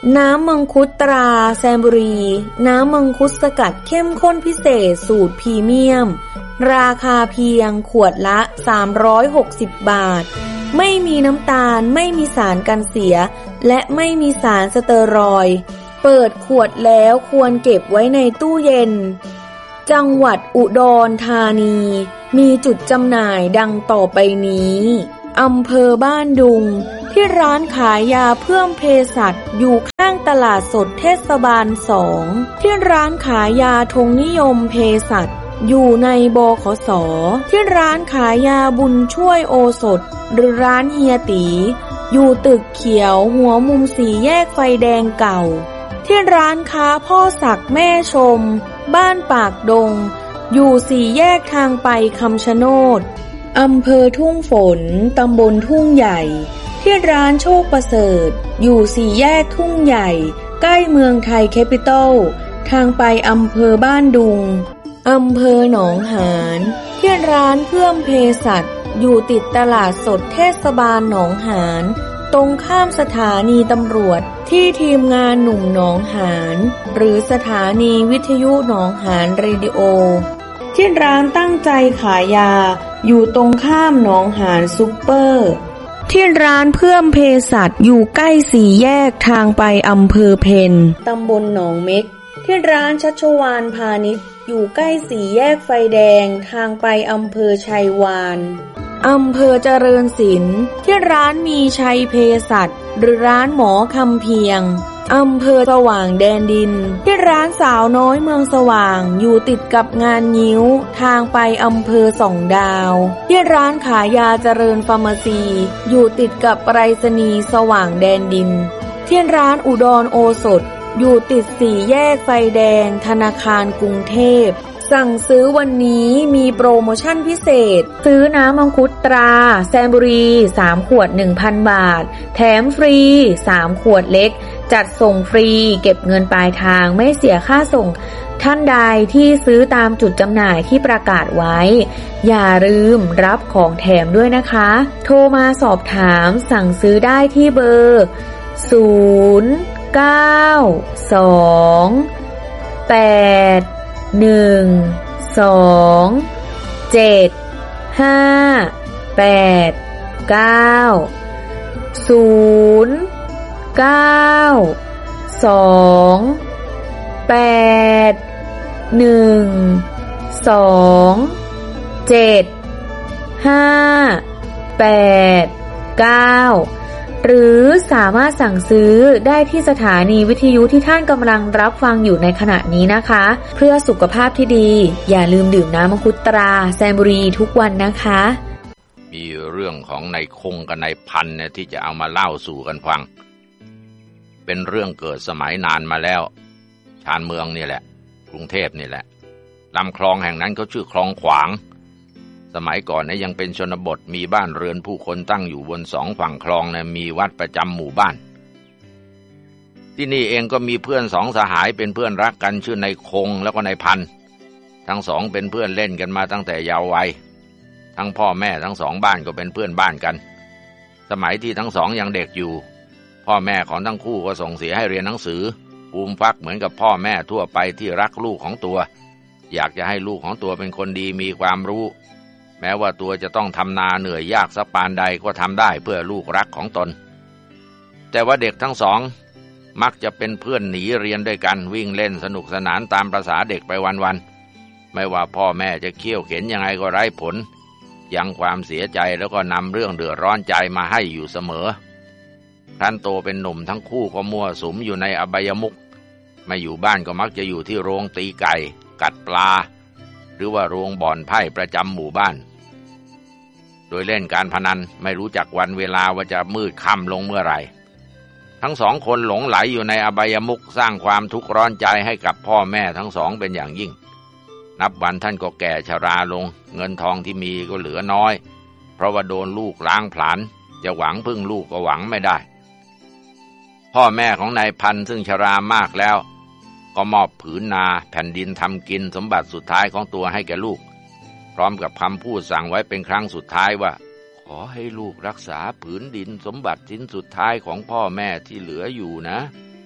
น้ำมังคุดตราแซมบุรีน้ำมังคุดสกัดเข้มข้นพิเศษสูตรพรีเมียมราคาเพียงขวดละ360 บาทไม่มีน้ำตาลไม่มีสารกันเสียและไม่มีสารสเตียรอยด์เปิดขวดแล้วควรเก็บไว้ในตู้เย็นจังหวัดอุดรธานีมีจุดจำหน่ายดังต่อไปนี้อำเภอบ้านดุงที่ร้านขายยาเพิ่มเภสัชอยู่ข้างตลาดสดเทศบาล2ที่ร้านขายยาธงนิยมเภสัชอยู่ในบขส.ที่ร้านขายยาบุญช่วยโอสถหรือร้านเฮียตีอยู่ตึกเขียวหัวมุมสี่แยกไฟแดงเก่าที่ร้านค้าพ่อศักดิ์แม่ชมบ้านปากดงอยู่สี่แยกทางไปคำชะโนดอำเภอทุ่งฝนตำบลทุ่งใหญ่ที่ร้านโชคประเสริฐอยู่สี่แยกทุ่งใหญ่ใกล้เมืองไทยแคปิตอลทางไปอำเภอบ้านดุงอำเภอหนองหานที่ร้านเพิ่มเภสัชอยู่ติดตลาดสดเทศบาลหนองหานตรงข้ามสถานีตำรวจที่ทีมงานหนุ่มหนองหานหรือสถานีวิทยุหนองหานเรดิโอที่ร้านตั้งใจขายยาอยู่ตรงข้ามหนองหานซุปเปอร์ที่ร้านเพิ่มเภสัชอยู่ใกล้สี่แยกทางไปอำเภอเพ็ญตำบลหนองเม็กที่ร้านชัชวาลพาณิชย์อยู่ใกล้สี่แยกไฟแดงทางไปอำเภอชัยวาลอำเภอเจริญศิลป์ที่ร้านมีชัยเภสัชหรือร้านหมอคำเพียงอำเภอสว่างแดนดินที่ร้านสาวน้อยเมืองสว่างอยู่ติดกับงานงิ้วทางไปอำเภอส่องดาวที่ร้านขายยาเจริญฟาร์มาซีอยู่ติดกับไปรษณีย์สว่างแดนดินที่ร้านอุดรโอสถอยู่ติดสี่แยกไฟแดงธนาคารกรุงเทพสั่งซื้อวันนี้มีโปรโมชั่นพิเศษซื้อน้ำมังคุดตราแซมบุรี3ขวด 1,000 บาทแถมฟรี3ขวดเล็กจัดส่งฟรีเก็บเงินปลายทางไม่เสียค่าส่งท่านใดที่ซื้อตามจุดจำหน่ายที่ประกาศไว้อย่าลืมรับของแถมด้วยนะคะโทรมาสอบถามสั่งซื้อได้ที่เบอร์หรือสามารถสั่งซื้อได้ที่สถานีวิทยุที่ท่านกำลังรับฟังอยู่ในขณะนี้นะคะเพื่อสุขภาพที่ดีอย่าลืมดื่มน้ำมังคุดตราแซมบุรีทุกวันนะคะมีเรื่องของนายคงกับนายพันเนี่ยที่จะเอามาเล่าสู่กันฟังเป็นเรื่องเกิดสมัยนานมาแล้วชานเมืองนี่แหละกรุงเทพนี่แหละลำคลองแห่งนั้นเขาชื่อคลองขวางสมัยก่อนเนี่ยยังเป็นชนบทมีบ้านเรือนผู้คนตั้งอยู่บนสองฝั่งคลองเนี่ยมีวัดประจำหมู่บ้านที่นี่เองก็มีเพื่อนสองสหายเป็นเพื่อนรักกันชื่อนายคงแล้วก็นายพันทั้งสองเป็นเพื่อนเล่นกันมาตั้งแต่เยาว์วัยทั้งพ่อแม่ทั้งสองบ้านก็เป็นเพื่อนบ้านกันสมัยที่ทั้งสองยังเด็กอยู่พ่อแม่ของทั้งคู่ก็ส่งเสียให้เรียนหนังสือภูมิฟักเหมือนกับพ่อแม่ทั่วไปที่รักลูกของตัวอยากจะให้ลูกของตัวเป็นคนดีมีความรู้แม้ว่าตัวจะต้องทำนาเหนื่อยยากสักปานใดก็ทำได้เพื่อลูกรักของตนแต่ว่าเด็กทั้งสองมักจะเป็นเพื่อนหนีเรียนด้วยกันวิ่งเล่นสนุกสนานตามประสาเด็กไปวันๆไม่ว่าพ่อแม่จะเคี่ยวเข็นยังไงก็ไร้ผลยังความเสียใจแล้วก็นำเรื่องเดือดร้อนใจมาให้อยู่เสมอครั้นโตเป็นหนุ่มทั้งคู่ก็มั่วสุมอยู่ในอบายมุขไม่อยู่บ้านก็มักจะอยู่ที่โรงตีไก่กัดปลาหรือว่าโรงบ่อนไพ่ประจำหมู่บ้านโดยเล่นการพนันไม่รู้จักวันเวลาว่าจะมืดค่ำลงเมื่อไหร่ทั้งสองคนหลงไหลอยู่ในอบายมุขสร้างความทุกข์ร้อนใจให้กับพ่อแม่ทั้งสองเป็นอย่างยิ่งนับวันท่านก็แก่ชราลงเงินทองที่มีก็เหลือน้อยเพราะว่าโดนลูกล้างผลาญจะหวังพึ่งลูกก็หวังไม่ได้พ่อแม่ของนายพันซึ่งชรามากแล้วก็มอบผืนนาแผ่นดินทำกินสมบัติสุดท้ายของตัวให้แก่ลูกพร้อมกับคำพูดสั่งไว้เป็นครั้งสุดท้ายว่าขอให้ลูกรักษาผืนดินสมบัติชิ้นสุดท้ายของพ่อแม่ที่เหลืออยู่นะ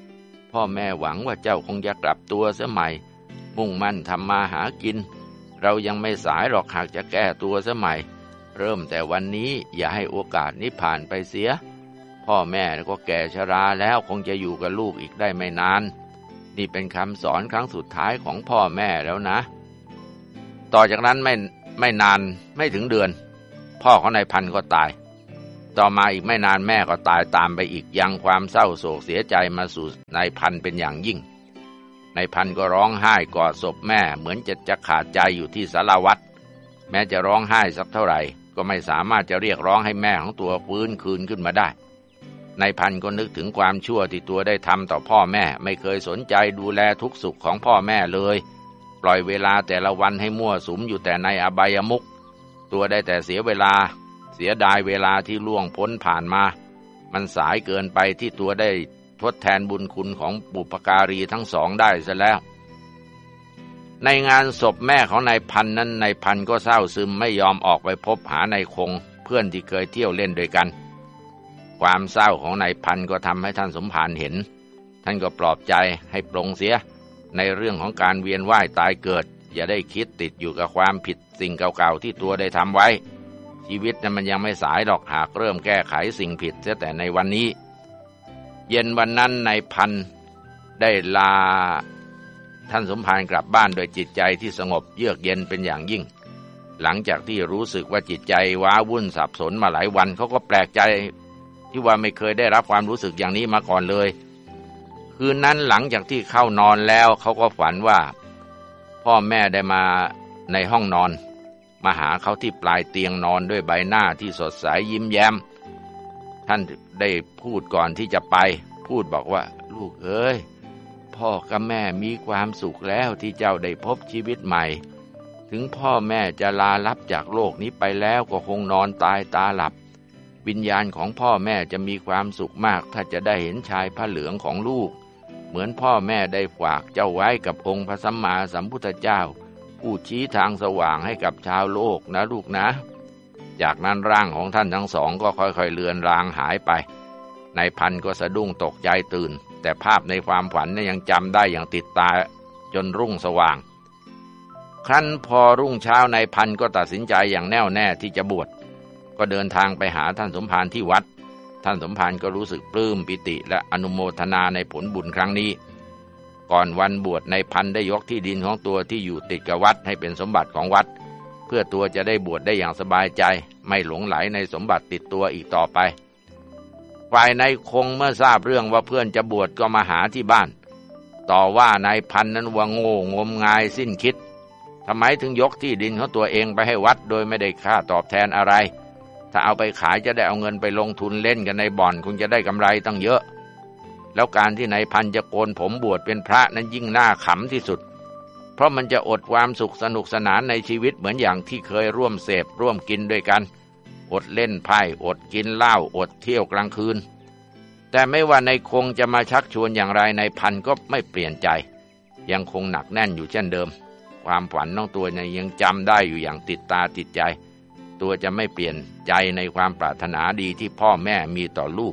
พ่อแม่หวังว่าเจ้าคงจะกลับตัวเสียใหม่มุ่งมั่นทำมาหากินเรายังไม่สายหรอกหากจะแก้ตัวเสียใหม่เริ่มแต่วันนี้อย่าให้โอกาสนี้ผ่านไปเสียพ่อแม่ก็แก่ชราแล้วคงจะอยู่กับลูกอีกได้ไม่นานนี่เป็นคำสอนครั้งสุดท้ายของพ่อแม่แล้วนะต่อจากนั้นไม่นานไม่ถึงเดือนพ่อของนายพันธุ์ก็ตายต่อมาอีกไม่นานแม่ก็ตายตามไปอีกยังความเศร้าโศกเสียใจมาสู่นายพันธุ์เป็นอย่างยิ่งนายพันธุ์ก็ร้องไห้กอดศพแม่เหมือนจะขาดใจอยู่ที่ศาลาวัดแม้จะร้องไห้สักเท่าไหร่ก็ไม่สามารถจะเรียกร้องให้แม่ของตัวฟื้นคืนขึ้นมาได้นายพันธุ์ก็นึกถึงความชั่วที่ตัวได้ทำต่อพ่อแม่ไม่เคยสนใจดูแลทุกสุขของพ่อแม่เลยปล่อยเวลาแต่ละวันให้มั่วสุมอยู่แต่ในอบายมุขตัวได้แต่เสียดายเวลาที่ล่วงพ้นผ่านมามันสายเกินไปที่ตัวได้ทดแทนบุญคุณของบุพการีทั้งสองได้ซะแล้วในงานศพแม่ของนายพันธุ์นั้นนายพันธุ์ก็เศร้าซึมไม่ยอมออกไปพบหานายคงเพื่อนที่เคยเที่ยวเล่นด้วยกันความเศร้าของนายพันธุ์ก็ทำให้ท่านสมภารเห็นท่านก็ปลอบใจให้ปลงเสียในเรื่องของการเวียนว่ายตายเกิดอย่าได้คิดติดอยู่กับความผิดสิ่งเก่าๆที่ตัวได้ทำไว้ชีวิตนั้นมันยังไม่สายหรอกหากเริ่มแก้ไขสิ่งผิดเสียแต่ในวันนี้เย็นวันนั้นนายพันธุ์ได้ลาท่านสมภารกลับบ้านโดยจิตใจที่สงบเยือกเย็นเป็นอย่างยิ่งหลังจากที่รู้สึกว่าจิตใจว้าวุ่นสับสนมาหลายวันเขาก็แปลกใจที่ว่าไม่เคยได้รับความรู้สึกอย่างนี้มาก่อนเลยคืนนั้นหลังจากที่เข้านอนแล้วเขาก็ฝันว่าพ่อแม่ได้มาในห้องนอนมาหาเขาที่ปลายเตียงนอนด้วยใบหน้าที่สดใสยิ้มแย้มท่านได้พูดก่อนที่จะไปพูดบอกว่าลูกเอ้ยพ่อกับแม่มีความสุขแล้วที่เจ้าได้พบชีวิตใหม่ถึงพ่อแม่จะลาลับจากโลกนี้ไปแล้วก็คงนอนตายตาหลับวิญญาณของพ่อแม่จะมีความสุขมากถ้าจะได้เห็นชายผ้าเหลืองของลูกเหมือนพ่อแม่ได้ฝากเจ้าไว้กับองค์พระสัมมาสัมพุทธเจ้าผู้ชี้ทางสว่างให้กับชาวโลกนะลูกนะจากนั้นร่างของท่านทั้งสองก็ค่อยๆเลือนรางหายไปนายพันธุ์ก็สะดุ้งตกใจตื่นแต่ภาพในความฝันยังจำได้อย่างติดตาจนรุ่งสว่างครั้นพอรุ่งเช้านายพันธุ์ก็ตัดสินใจอย่างแน่วแน่ที่จะบวชก็เดินทางไปหาท่านสมภารที่วัดท่านสมภารก็รู้สึกปลื้มปิติและอนุโมทนาในผลบุญครั้งนี้ก่อนวันบวชนายพันธุ์ได้ยกที่ดินของตัวที่อยู่ติดกับวัดให้เป็นสมบัติของวัดเพื่อตัวจะได้บวชได้อย่างสบายใจไม่หลงไหลในสมบัติติดตัวอีกต่อไปฝ่ายนายคงเมื่อทราบเรื่องว่าเพื่อนจะบวชก็มาหาที่บ้านต่อว่านายพันธุ์นั้นว่าโง่งมงายสิ้นคิดทำไมถึงยกที่ดินของตัวเองไปให้วัดโดยไม่ได้ค่าตอบแทนอะไรถ้าเอาไปขายจะได้เอาเงินไปลงทุนเล่นกันในบ่อนคงจะได้กำไรตั้งเยอะแล้วการที่นายพันธุ์จะโกนผมบวชเป็นพระนั้นยิ่งน่าขำที่สุดเพราะมันจะอดความสุขสนุกสนานในชีวิตเหมือนอย่างที่เคยร่วมเสพร่วมกินด้วยกันอดเล่นไพ่อดกินเหล้าอดเที่ยวกลางคืนแต่ไม่ว่านายคงจะมาชักชวนอย่างไรนายพันธุ์ก็ไม่เปลี่ยนใจยังคงหนักแน่นอยู่เช่นเดิมความฝันของตัวยังจำได้อยู่อย่างติดตาติดใจตัวจะไม่เปลี่ยนใจในความปรารถนาดีที่พ่อแม่มีต่อลูก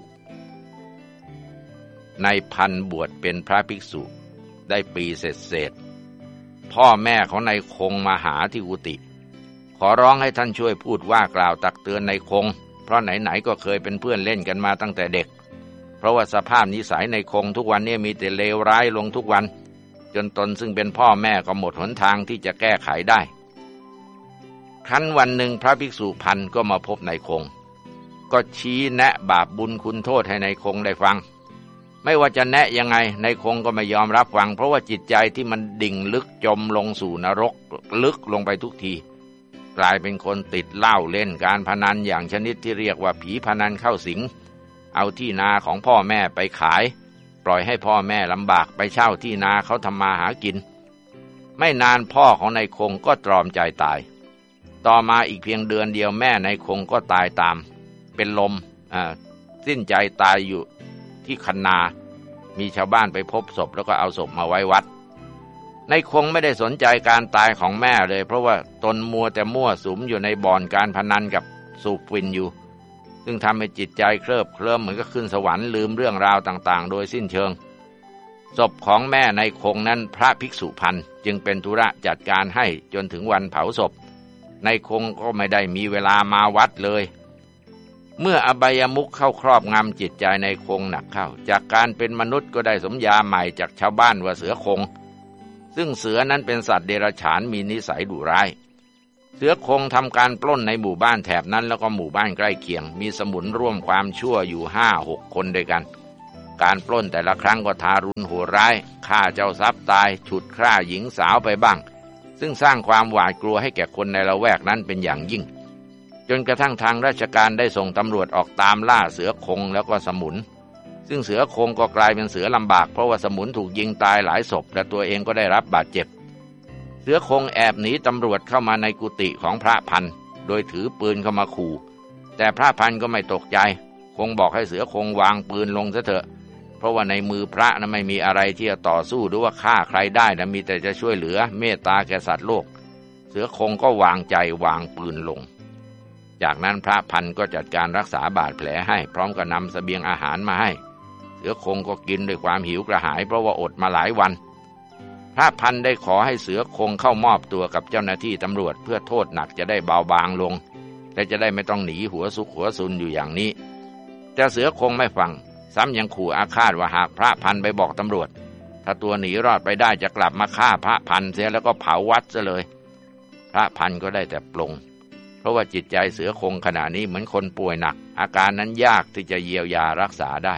นายพันธุ์บวชเป็นพระภิกษุได้ปีเศษพ่อแม่ของนายคงมาหาที่กุฏิขอร้องให้ท่านช่วยพูดว่ากล่าวตักเตือนนายคงเพราะไหนๆก็เคยเป็นเพื่อนเล่นกันมาตั้งแต่เด็กเพราะว่าสภาพนิสัยนายคงทุกวันนี้มีแต่เลวร้ายลงทุกวันจนตนซึ่งเป็นพ่อแม่ก็หมดหนทางที่จะแก้ไขได้ครั้นวันหนึ่งพระภิกษุพันก็มาพบนายคงก็ชี้แนะบาปบุญคุณโทษให้นายคงได้ฟังไม่ว่าจะแนะยังไงนายคงก็ไม่ยอมรับฟังเพราะว่าจิตใจที่มันดิ่งลึกจมลงสู่นรกลึกลงไปทุกทีกลายเป็นคนติดเหล้าเล่นการพนันอย่างชนิดที่เรียกว่าผีพนันเข้าสิงเอาที่นาของพ่อแม่ไปขายปล่อยให้พ่อแม่ลำบากไปเช่าที่นาเขาทำมาหากินไม่นานพ่อของนายคงก็ตรอมใจตายต่อมาอีกเพียงเดือนเดียวแม่นายคงก็ตายตามเป็นลมสิ้นใจตายอยู่ที่คันนามีชาวบ้านไปพบศพแล้วก็เอาศพมาไว้วัดนายคงไม่ได้สนใจการตายของแม่เลยเพราะว่าตนมัวแต่มั่วสุมอยู่ในบ่อนการพนันกับสูบฟินอยู่ซึ่งทำให้จิตใจเคลิบเคลิ้มเหมือนกับขึ้นสวรรค์ลืมเรื่องราวต่างๆโดยสิ้นเชิงศพของแม่ในคงนั้นพระภิกษุพันจึงเป็นธุระจัดการให้จนถึงวันเผาศพในคงก็ไม่ได้มีเวลามาวัดเลยเมื่ออบายมุขเข้าครอบงำจิตใจในคงหนักเข้าจากการเป็นมนุษย์ก็ได้สมญาใหม่จากชาวบ้านว่าเสือคงซึ่งเสือนั้นเป็นสัตว์เดรัจฉานมีนิสัยดุร้ายเสือคงทำการปล้นในหมู่บ้านแถบนั้นแล้วก็หมู่บ้านใกล้เคียงมีสมุนร่วมความชั่วอยู่ 5-6 คนด้วยกันการปล้นแต่ละครั้งก็ทารุณโหดร้ายฆ่าเจ้าทรัพย์ตายฉุดฆ่าหญิงสาวไปบ้างซึ่งสร้างความหวาดกลัวให้แก่คนในละแวกนั้นเป็นอย่างยิ่งจนกระทั่งทางราชการได้ส่งตำรวจออกตามล่าเสือคงแล้วก็สมุนซึ่งเสือคงก็กลายเป็นเสือลำบากเพราะว่าสมุนถูกยิงตายหลายศพและตัวเองก็ได้รับบาดเจ็บเสือคงแอบหนีตำรวจเข้ามาในกุฏิของพระพันธุ์โดยถือปืนเข้ามาขู่แต่พระพันธุ์ก็ไม่ตกใจคงบอกให้เสือคงวางปืนลงซะเถอะเพราะว่าในมือพระนั้นไม่มีอะไรที่จะต่อสู้หรือว่าฆ่าใครได้นะมีแต่จะช่วยเหลือเมตตาแก่สัตว์โลกเสือคงก็วางใจวางปืนลงจากนั้นพระพันธุ์ก็จัดการรักษาบาดแผลให้พร้อมกับนำเสบียงอาหารมาให้เสือคงก็กินด้วยความหิวกระหายเพราะว่าอดมาหลายวันพระพันธุ์ได้ขอให้เสือคงเข้ามอบตัวกับเจ้าหน้าที่ตำรวจเพื่อโทษหนักจะได้เบาบางลงและจะได้ไม่ต้องหนีหัวซุกหัวซุนอยู่อย่างนี้แต่เสือคงไม่ฟังซ้ำยังขู่อาฆาตว่าหากพระพันธุ์ไปบอกตำรวจถ้าตัวหนีรอดไปได้จะกลับมาฆ่าพระพันธุ์เสียแล้วก็เผาวัดซะเลยพระพันธุ์ก็ได้แต่ปลงเพราะว่าจิตใจเสือคงขณะนี้เหมือนคนป่วยหนักอาการนั้นยากที่จะเยียวยารักษาได้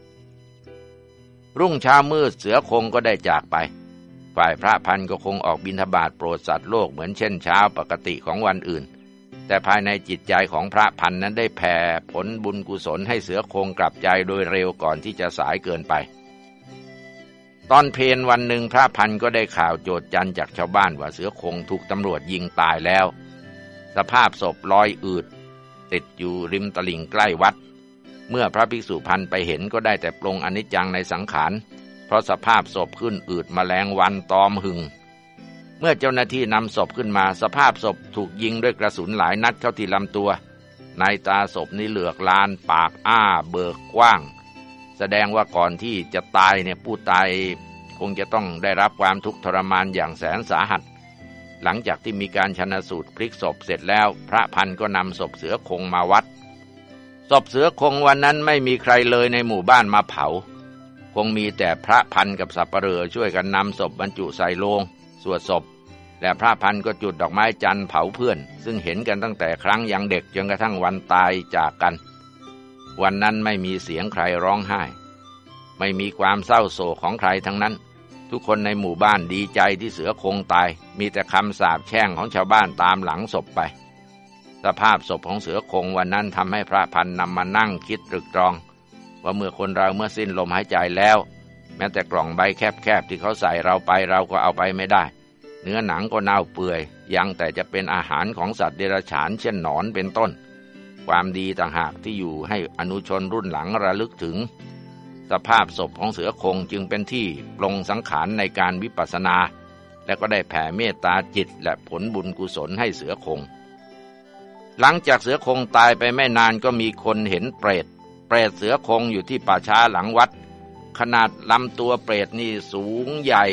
รุ่งเช้ามืดเสือคงก็ได้จากไปฝ่ายพระพันธุ์ก็คงออกบิณฑบาตโปรดสัตว์โลกเหมือนเช่นเช้าปกติของวันอื่นแต่ภายในจิตใจของพระพันธุ์นั้นได้แผ่ผลบุญกุศลให้เสือคงกลับใจโดยเร็วก่อนที่จะสายเกินไปตอนเพลวันหนึ่งพระพันธุ์ก็ได้ข่าวโจษจันจากชาวบ้านว่าเสือคงถูกตำรวจยิงตายแล้วสภาพศพลอยอืดติดอยู่ริมตลิ่งใกล้วัดเมื่อพระภิกษุพันธุ์ไปเห็นก็ได้แต่ปลงอนิจจังในสังขารเพราะสภาพศพขึ้นอืดแมลงวันตอมหึงเมื่อเจ้าหน้าที่นำศพขึ้นมาสภาพศพถูกยิงด้วยกระสุนหลายนัดเข้าที่ลำตัวในตาศพนี่เหลือกลานปากอ้าเบิกกว้างแสดงว่าก่อนที่จะตายเนี่ยผู้ตายคงจะต้องได้รับความทุกข์ทรมานอย่างแสนสาหัสหลังจากที่มีการชันสูตรพลิกศพเสร็จแล้วพระพันธุ์ก็นำศพเสือคงมาวัดศพเสือคงวันนั้นไม่มีใครเลยในหมู่บ้านมาเผาคงมีแต่พระพันธุ์กับสับปะเหร่อช่วยกันนำศพบรรจุใส่โลงสวดศพและพระพันธุ์ก็จุดดอกไม้จันทร์เผาเพื่อนซึ่งเห็นกันตั้งแต่ครั้งยังเด็กจนกระทั่งวันตายจากกันวันนั้นไม่มีเสียงใครร้องไห้ไม่มีความเศร้าโศกของใครทั้งนั้นทุกคนในหมู่บ้านดีใจที่เสือคงตายมีแต่คำสาปแช่งของชาวบ้านตามหลังศพไปสภาพศพของเสือคงวันนั้นทำให้พระพันธุ์นำมานั่งคิดตรึกตรองว่าเมื่อคนเราเมื่อสิ้นลมหายใจแล้วแม้แต่กล่องใบแคบๆที่เขาใส่เราไปเราก็เอาไปไม่ได้เนื้อหนังก็เน่าเปื่อยยังแต่จะเป็นอาหารของสัตว์เดรัจฉานเช่นหนอนเป็นต้นความดีต่างหากที่อยู่ให้อนุชนรุ่นหลังระลึกถึงสภาพศพของเสือคงจึงเป็นที่ปลงสังขารในการวิปัสสนาและก็ได้แผ่เมตตาจิตและผลบุญกุศลให้เสือคงหลังจากเสือคงตายไปไม่นานก็มีคนเห็นเปรตเสือคงอยู่ที่ป่าช้าหลังวัดขนาดลำตัวเปรตนี่สูงใหญ่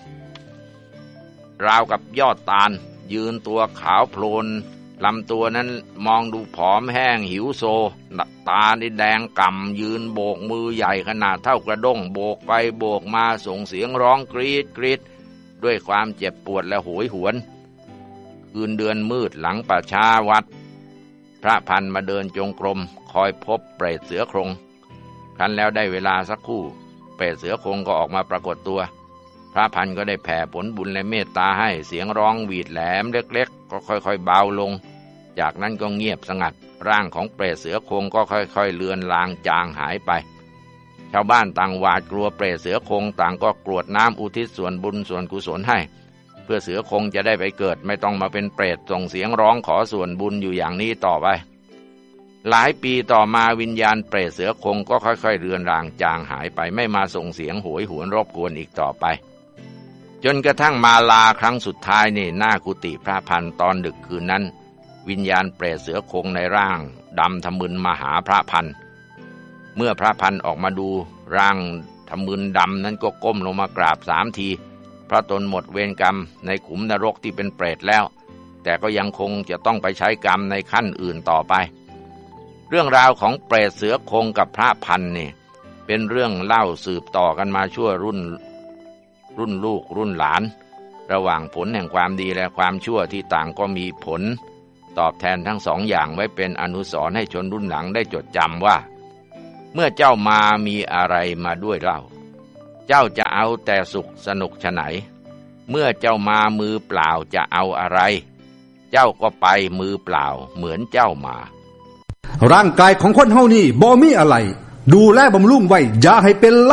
ราวกับยอดตาลยืนตัวขาวโพลนลำตัวนั้นมองดูผอมแห้งหิวโซตานี่แดงก่ำยืนโบกมือใหญ่ขนาดเท่ากระด้งโบกไปโบกมาส่งเสียงร้องกรีดกรีดด้วยความเจ็บปวดและโหยหวนคืนเดือนมืดหลังป่าช้าวัดพระพันธุ์มาเดินจงกรมคอยพบเปรตเสือโครงครั้นแล้วได้เวลาสักครู่เปรตเสือโครงก็ออกมาปรากฏตัวพระพันธุ์ก็ได้แผ่ผลบุญและเมตตาให้เสียงร้องหวีดแหลมเล็กๆก็ค่อยๆเบาลงจากนั้นก็เงียบสงัดร่างของเปรตเสือโครงก็ค่อยๆเลือนลางจางหายไปชาวบ้านต่างหวาดกลัวเปรตเสือโครงต่างก็กรวดน้ำอุทิศส่วนบุญส่วนกุศลให้เพื่อเสือคงจะได้ไปเกิดไม่ต้องมาเป็นเปรตส่งเสียงร้องขอส่วนบุญอยู่อย่างนี้ต่อไปหลายปีต่อมาวิญญาณเปรตเสือคงก็ค่อยๆเลือนลางจางหายไปไม่มาส่งเสียงโหยหวนรบกวนอีกต่อไปจนกระทั่งมาลาครั้งสุดท้ายนี่หน้ากุฏิพระพันธุ์ตอนดึกคืนนั้นวิญญาณเปรตเสือคงในร่างดำทะมึนมาหาพระพันธุ์เมื่อพระพันธุ์ออกมาดูร่างทมึนดำนั้นก็ก้มลงมากราบ3 ทีเพราะตนหมดเวรกรรมในขุมนรกที่เป็นเปรตแล้วแต่ก็ยังคงจะต้องไปใช้กรรมในขั้นอื่นต่อไปเรื่องราวของเปรตเสือคงกับพระพันธุ์นี่เป็นเรื่องเล่าสืบต่อกันมาชั่วรุ่นลูกรุ่นหลานระหว่างผลแห่งความดีและความชั่วที่ต่างก็มีผลตอบแทนทั้งสองอย่างไว้เป็นอนุสรณ์ให้ชนรุ่นหลังได้จดจำว่าเมื่อเจ้ามามีอะไรมาด้วยเล่าเจ้าจะเอาแต่สุขสนุกฉะไหนเมื่อเจ้ามามือเปล่าจะเอาอะไรเจ้าก็ไปมือเปล่าเหมือนเจ้ามาร่างกายของคนเฮานี่บ่มีอะไรดูแลบำรุงไว้อย่าให้เป็นไร